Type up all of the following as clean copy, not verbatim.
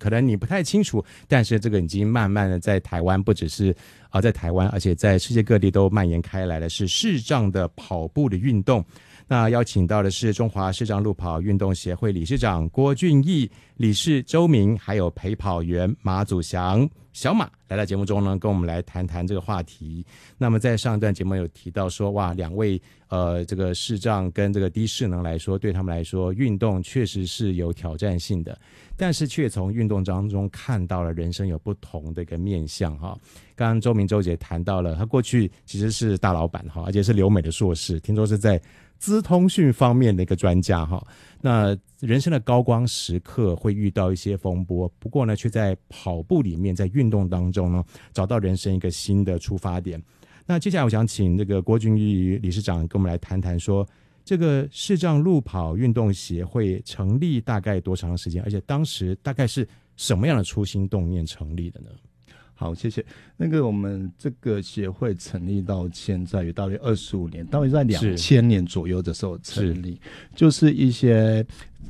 可能你不太清楚，但是这个已经慢慢的在台湾，不只是在台湾，而且在世界各地都蔓延开来的是视障的跑步的运动。那邀请到的是中华视障路跑运动协会理事长郭俊义、理事周明，还有陪跑员马祖祥小马来到节目中呢，跟我们来谈谈这个话题。那么在上一段节目有提到说，哇，两位这个视障跟这个低视能来说，对他们来说运动确实是有挑战性的，但是却从运动当中看到了人生有不同的一个面向哈。刚刚周明周姐谈到了，他过去其实是大老板哈，而且是留美的硕士，听说是在资通讯方面的一个专家哈。那人生的高光时刻会遇到一些风波，不过呢，却在跑步里面，在运动当中呢，找到人生一个新的出发点。那接下来我想请这个郭俊义理事长跟我们来谈谈说，这个视障路跑运动协会成立大概多长时间，而且当时大概是什么样的初心动念成立的呢？ 好，谢谢。我们这个协会成立到现在也大约25年，大约在2000年左右的时候成立，就是一些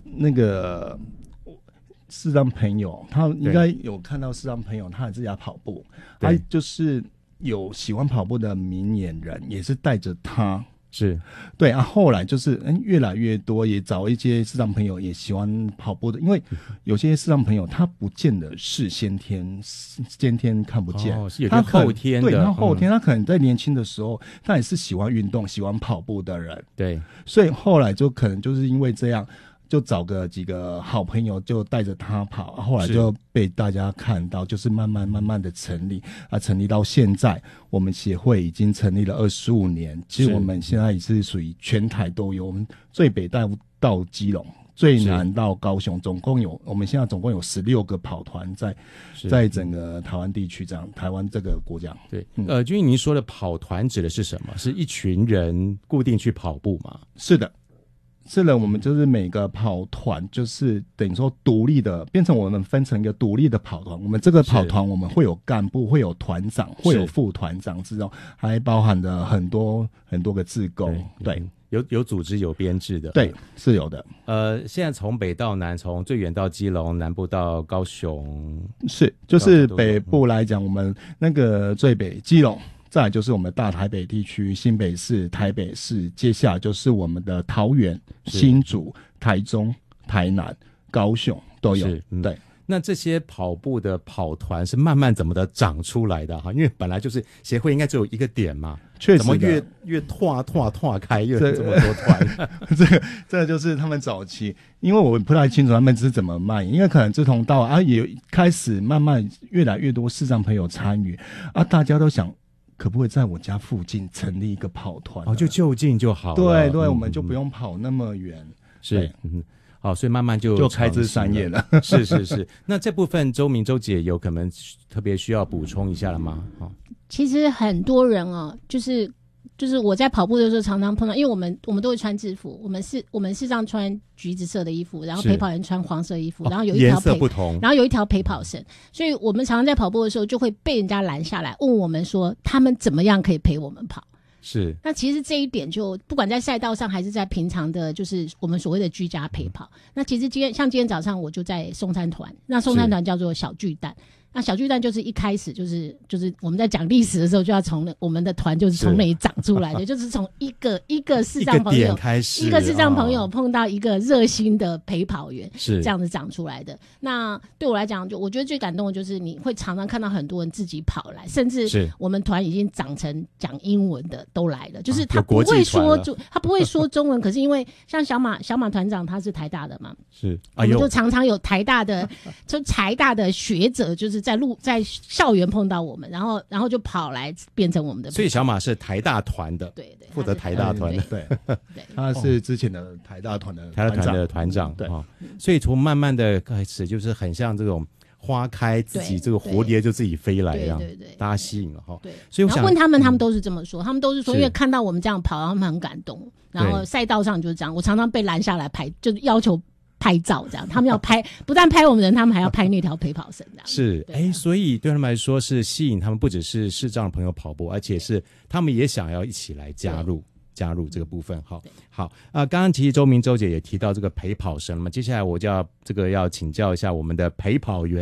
视障朋友，他应该有看到视障朋友他也自己跑步，他就是有喜欢跑步的明眼人，也是带着他。 是对啊，后来就是越来越多，也找一些视障朋友也喜欢跑步的，因为有些视障朋友他不见得是先天看不见， 是有点后天的， 对，他后天，他可能在年轻的时候他也是喜欢运动喜欢跑步的人， 对， 所以后来就可能就是因为这样，就找个几个好朋友就带着他跑，后来就被大家看到，就是慢慢的成立成立到现在，我们协会已经成立了25年。其实我们现在也是属于全台都有，我们最北到基隆，最南到高雄，我们现在总共有16个跑团在整个台湾地区，这样台湾这个国家。 对，君毅您说的跑团指的是什么？是一群人固定去跑步吗？ 是的。我们就是每个跑团就是等于说独立的，变成我们分成一个独立的跑团。我们这个跑团我们会有干部，会有团长，会有副团长这种，还包含了很多个志工。对， 有组织有编制的。 对，是有的。 现在从北到南，从最远到基隆，南部到高雄， 就是北部来讲，我们最北基隆。再来就是我们大台北地区，新北市、台北市，接下来就是我们的桃园、新竹、台中、台南、高雄都有。对。 那这些跑步的跑团是慢慢怎么的长出来的哈？因为本来就是协会应该只有一个点嘛， 确实怎么越拓开，越这么多团？ 这个就是他们早期，因为我不太清楚他们是怎么卖，因为可能志同道也开始慢慢越来越多视障朋友参与大家都想。可不可以在我家附近成立一个跑团？ 就就近就好了。 对，我们就不用跑那么远。 是，好，所以慢慢就开枝散叶了。 是。那这部分周姐有可能特别需要补充一下了吗？ 其实很多人就是我在跑步的时候常常碰到，因为我们都会穿制服，我们是上穿橘子色的衣服，然后陪跑员穿黄色衣服，然后有一条颜色不同， 然后有一条陪跑绳，所以我们常常在跑步的时候就会被人家拦下来，问我们说他们怎么样可以陪我们跑。 是， 那其实这一点就不管在赛道上还是在平常的，就是我们所谓的居家陪跑。那其实今天早上我就在送餐团，那送餐团叫做小巨蛋。那小巨蛋就是一开始就是我们在讲历史的时候就要从我们的团就是从那里长出来的，就是从一个视障朋友开始， 一个视障朋友碰到一个热心的陪跑员， 是这样子长出来的。那对我来讲，我觉得最感动的就是你会常常看到很多人自己跑来，甚至我们团已经长成讲英文的都来了，就是他不会说中文，可是因为像小马团长他是台大的嘛， 是， 我们就常常有台大的学者就是在校园碰到我们，然后就跑来变成我们的。 所以小马是台大团的， 对， 负责台大团的， 对，他是之前的台大团的团长， 对。 所以从慢慢的开始，就是很像这种花开，自己这个蝴蝶就自己飞来一样，对，大家吸引了哈。 对， 所以我想问他们都是这么说，他们都是说，因为看到我们这样跑，他们很感动。然后赛道上就是这样，我常常被拦下来拍，就是要求拍照这样，他们要拍，不但拍我们人，他们还要拍那条陪跑绳这样。 是，所以对他们来说是吸引他们，不只是视障的朋友跑步，而且是他们也想要一起来加入这个部分。好刚刚其实周姐也提到这个陪跑绳了嘛，接下来我就要请教一下我们的陪跑员